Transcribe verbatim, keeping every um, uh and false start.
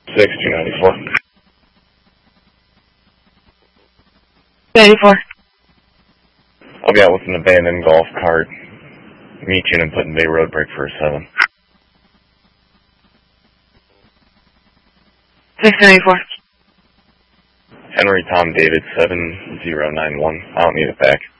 six two ninety-four. ninety-four. I'll be out with an abandoned golf cart. Meet you in Putin Bay Road, break for a seven. six ninety-four. Henry Tom David seven zero nine one. I don't need it back.